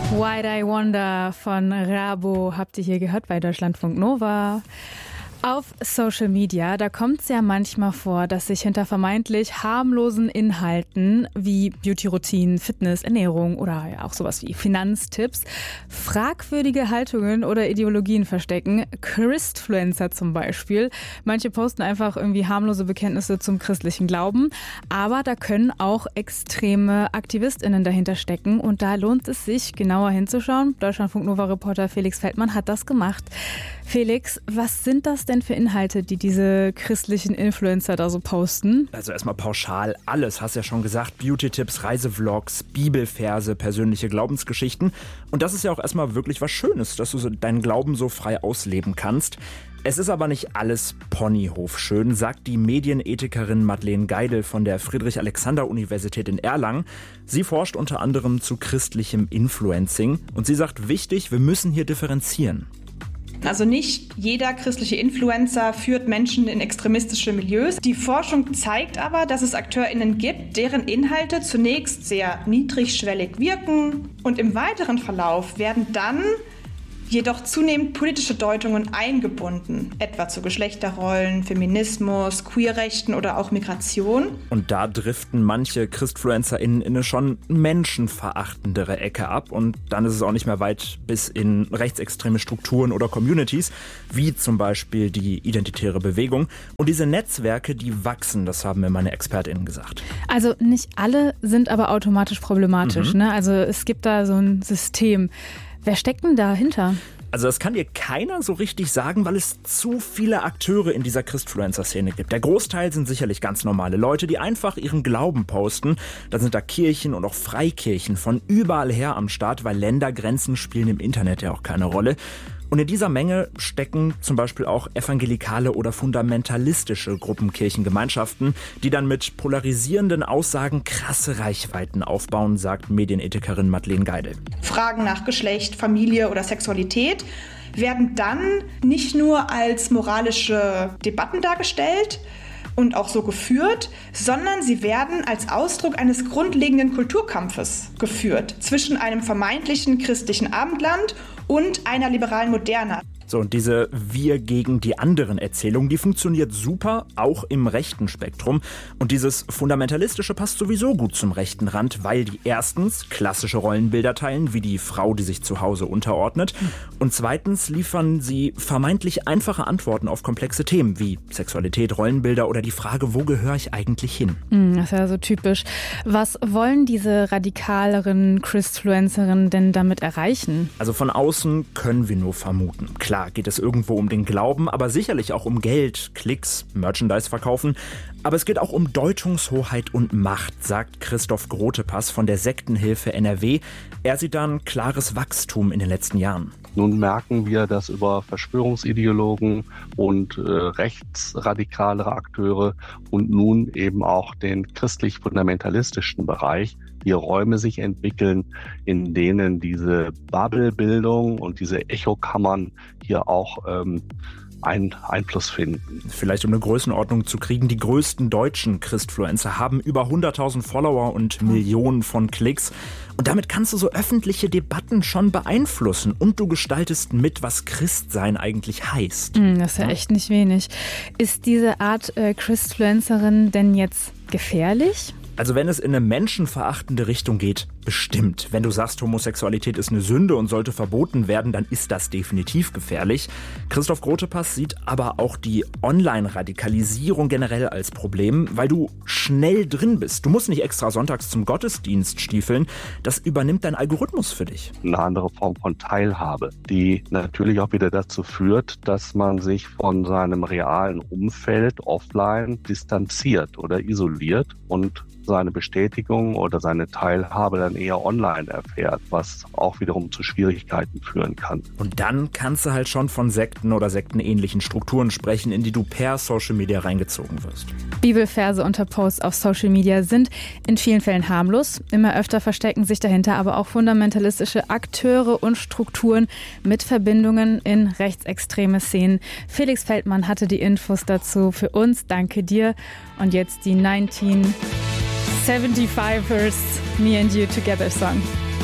Why'd I Wonder von Rabo habt ihr hier gehört bei Deutschlandfunk Nova. Auf Social Media, da kommt es ja manchmal vor, dass sich hinter vermeintlich harmlosen Inhalten wie Beauty-Routinen, Fitness, Ernährung oder ja auch sowas wie Finanztipps fragwürdige Haltungen oder Ideologien verstecken. Christfluencer zum Beispiel. Manche posten einfach irgendwie harmlose Bekenntnisse zum christlichen Glauben, aber da können auch extreme AktivistInnen dahinter stecken und da lohnt es sich, genauer hinzuschauen. Deutschlandfunk Nova-Reporter Felix Feldmann hat das gemacht. Felix, was sind das denn für Inhalte, die diese christlichen Influencer da so posten? Also erstmal pauschal alles, hast ja schon gesagt. Beauty-Tipps, Reisevlogs, Bibelverse, persönliche Glaubensgeschichten. Und das ist ja auch erstmal wirklich was Schönes, dass du deinen Glauben so frei ausleben kannst. Es ist aber nicht alles Ponyhof-schön, sagt die Medienethikerin Madeleine Geidel von der Friedrich-Alexander-Universität in Erlangen. Sie forscht unter anderem zu christlichem Influencing. Und sie sagt, wichtig, wir müssen hier differenzieren. Also nicht jeder christliche Influencer führt Menschen in extremistische Milieus. Die Forschung zeigt aber, dass es AkteurInnen gibt, deren Inhalte zunächst sehr niedrigschwellig wirken und im weiteren Verlauf werden dann jedoch zunehmend politische Deutungen eingebunden, etwa zu Geschlechterrollen, Feminismus, Queerrechten oder auch Migration. Und da driften manche ChristfluencerInnen in eine schon menschenverachtendere Ecke ab und dann ist es auch nicht mehr weit bis in rechtsextreme Strukturen oder Communities, wie zum Beispiel die Identitäre Bewegung. Und diese Netzwerke, die wachsen, das haben mir meine ExpertInnen gesagt. Also nicht alle sind aber automatisch problematisch, ne? Also es gibt da so ein System. Wer steckt denn dahinter? Also das kann dir keiner so richtig sagen, weil es zu viele Akteure in dieser Christfluencer-Szene gibt. Der Großteil sind sicherlich ganz normale Leute, die einfach ihren Glauben posten. Dann sind da Kirchen und auch Freikirchen von überall her am Start, weil Ländergrenzen spielen im Internet ja auch keine Rolle. Und in dieser Menge stecken zum Beispiel auch evangelikale oder fundamentalistische Gruppenkirchengemeinschaften, die dann mit polarisierenden Aussagen krasse Reichweiten aufbauen, sagt Medienethikerin Madeleine Geidel. Fragen nach Geschlecht, Familie oder Sexualität werden dann nicht nur als moralische Debatten dargestellt und auch so geführt, sondern sie werden als Ausdruck eines grundlegenden Kulturkampfes geführt zwischen einem vermeintlichen christlichen Abendland und einer liberalen Moderne. So, und diese Wir gegen die anderen Erzählung, die funktioniert super, auch im rechten Spektrum. Und dieses Fundamentalistische passt sowieso gut zum rechten Rand, weil die erstens klassische Rollenbilder teilen, wie die Frau, die sich zu Hause unterordnet. Und zweitens liefern sie vermeintlich einfache Antworten auf komplexe Themen, wie Sexualität, Rollenbilder oder die Frage, wo gehöre ich eigentlich hin? Das ist ja so typisch. Was wollen diese radikaleren Christfluencerinnen denn damit erreichen? Also von außen können wir nur vermuten. Klar geht es irgendwo um den Glauben, aber sicherlich auch um Geld, Klicks, Merchandise verkaufen. Aber es geht auch um Deutungshoheit und Macht, sagt Christoph Grotepass von der Sektenhilfe NRW. Er sieht da ein klares Wachstum in den letzten Jahren. Nun merken wir, dass über Verschwörungsideologen und rechtsradikalere Akteure und nun eben auch den christlich-fundamentalistischen Bereich hier Räume sich entwickeln, in denen diese Bubblebildung und diese Echokammern hier auch einen Einfluss finden. Vielleicht um eine Größenordnung zu kriegen, die größten deutschen Christfluencer haben über 100.000 Follower und Millionen von Klicks. Und damit kannst du so öffentliche Debatten schon beeinflussen und du gestaltest mit, was Christsein eigentlich heißt. Das ist ja echt nicht wenig. Ist diese Art Christfluencerin denn jetzt gefährlich? Also wenn es in eine menschenverachtende Richtung geht, bestimmt. Wenn du sagst, Homosexualität ist eine Sünde und sollte verboten werden, dann ist das definitiv gefährlich. Christoph Grotepass sieht aber auch die Online-Radikalisierung generell als Problem, weil du schnell drin bist. Du musst nicht extra sonntags zum Gottesdienst stiefeln. Das übernimmt dein Algorithmus für dich. Eine andere Form von Teilhabe, die natürlich auch wieder dazu führt, dass man sich von seinem realen Umfeld offline distanziert oder isoliert und seine Bestätigung oder seine Teilhabe dann eher online erfährt, was auch wiederum zu Schwierigkeiten führen kann. Und dann kannst du halt schon von Sekten oder sektenähnlichen Strukturen sprechen, in die du per Social Media reingezogen wirst. Bibelverse unter Posts auf Social Media sind in vielen Fällen harmlos. Immer öfter verstecken sich dahinter aber auch fundamentalistische Akteure und Strukturen mit Verbindungen in rechtsextreme Szenen. Felix Feldmann hatte die Infos dazu für uns. Danke dir. Und jetzt die 1975ers Me and You Together Song.